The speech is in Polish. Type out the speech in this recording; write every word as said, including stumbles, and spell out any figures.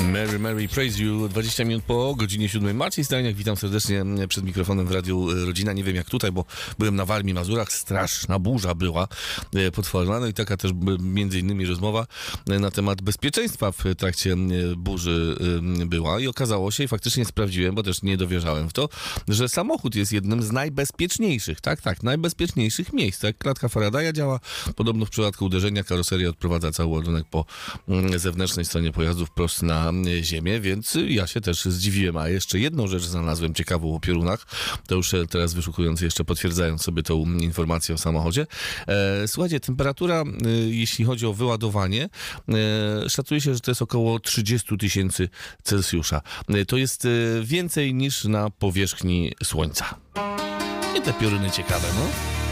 Mary, Mary, praise you. dwadzieścia minut po godzinie siódmej. Maciej Stajniak, witam serdecznie przed mikrofonem w Radiu Rodzina. Nie wiem jak tutaj, bo byłem na Warmii, Mazurach. Straszna burza była potworna. No i taka też między innymi rozmowa na temat bezpieczeństwa w trakcie burzy była. I okazało się, i faktycznie sprawdziłem, bo też nie dowierzałem w to, że samochód jest jednym z najbezpieczniejszych, tak, tak, najbezpieczniejszych miejsc. Tak, klatka Faradaya działa. Podobno w przypadku uderzenia karoseria odprowadza cały ładunek po zewnętrznej stronie pojazdu wprost na ziemię, więc ja się też zdziwiłem. A jeszcze jedną rzecz znalazłem ciekawą o piorunach. To już teraz wyszukując jeszcze potwierdzając sobie tą informację o samochodzie. E, słuchajcie, temperatura, e, jeśli chodzi o wyładowanie, e, szacuje się, że to jest około trzydzieści tysięcy Celsjusza. E, to jest e, więcej niż na powierzchni Słońca. I te pioruny ciekawe, no.